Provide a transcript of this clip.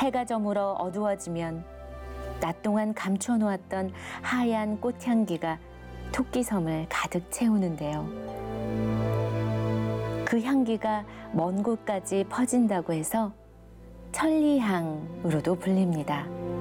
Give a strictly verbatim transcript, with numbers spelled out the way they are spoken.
해가 저물어 어두워지면 낮 동안 감춰놓았던 하얀 꽃향기가 토끼섬을 가득 채우는데요. 그 향기가 먼 곳까지 퍼진다고 해서 천리향으로도 불립니다.